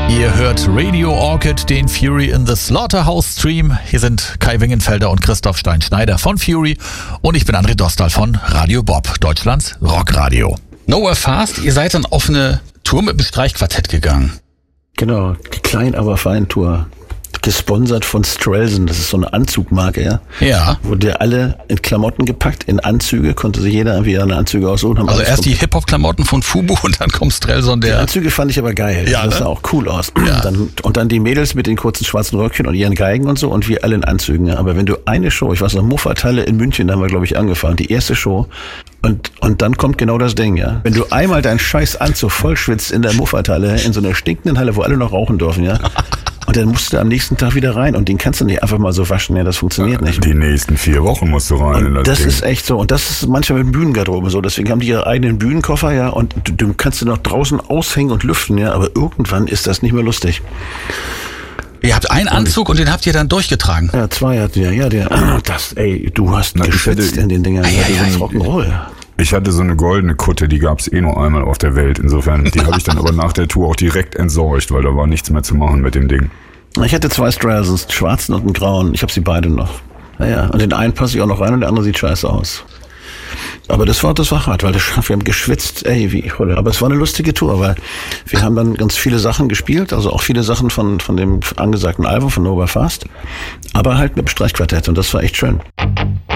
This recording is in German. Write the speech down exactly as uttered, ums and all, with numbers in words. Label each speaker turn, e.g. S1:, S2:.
S1: Ihr hört Radio Orchid, den Fury in the Slaughterhouse Stream. Hier sind Kai Wingenfelder und Christoph Stein-Schneider von Fury und ich bin André Dostal von Radio Bob, Deutschlands Rockradio. Nowhere Fast, ihr seid dann auf eine Tour mit dem Streichquartett gegangen.
S2: Genau, die Klein aber fein Tour. Gesponsert von Strelson, das ist so eine Anzugmarke, ja.
S1: Ja.
S2: Wurde alle in Klamotten gepackt, in Anzüge, konnte sich jeder irgendwie eine Anzüge aussuchen. Haben
S1: also erst die Hip-Hop-Klamotten von Fubu und dann kommt Strelson, der...
S2: Die Anzüge fand ich aber geil,
S1: ja,
S2: das
S1: ne?
S2: sah auch cool aus.
S1: Ja.
S2: Dann, und dann die Mädels mit den kurzen schwarzen Röckchen und ihren Geigen und so und wir alle in Anzügen. Ja. Aber wenn du eine Show, ich weiß noch, Muffathalle in München, da haben wir glaube ich angefangen, die erste Show und, und dann kommt genau das Ding, ja. Wenn du einmal deinen scheiß Anzug vollschwitzt in der Muffathalle, in so einer stinkenden Halle, wo alle noch rauchen dürfen, ja. Und dann musst du am nächsten Tag wieder rein und den kannst du nicht einfach mal so waschen, ja, das funktioniert nicht.
S3: Die nächsten vier Wochen musst du rein in das
S2: Das
S3: Ding.
S2: ist echt so und das ist manchmal mit Bühnengarderoben so, deswegen haben die ihre eigenen Bühnenkoffer, ja, und du, du kannst du noch draußen aushängen und lüften, ja, aber irgendwann ist das nicht mehr lustig.
S1: Ihr habt einen Anzug und den habt ihr dann durchgetragen.
S2: Ja, zwei hatten wir, ja, der, das, ey, du hast
S3: Na, ich
S2: geschwitzt
S3: hätte-
S2: in den Dingern,
S1: Ah, ja,
S2: ja,
S1: ja,
S2: das ist
S1: ja.
S2: Rock'n'Roll.
S3: Ich hatte so eine goldene Kutte, die gab's eh nur einmal auf der Welt. Insofern, die habe ich dann aber nach der Tour auch direkt entsorgt, weil da war nichts mehr zu machen mit dem Ding.
S2: Ich hatte zwei Strelsons, einen schwarzen und einen grauen, ich habe sie beide noch. Naja, und den einen passe ich auch noch rein und der andere sieht scheiße aus. Aber das war, das war hart, weil das, wir haben geschwitzt, ey, wie, aber es war eine lustige Tour, weil wir haben dann ganz viele Sachen gespielt, also auch viele Sachen von, von dem angesagten Album von Nowhere Fast, aber halt mit dem Streichquartett und das war echt schön.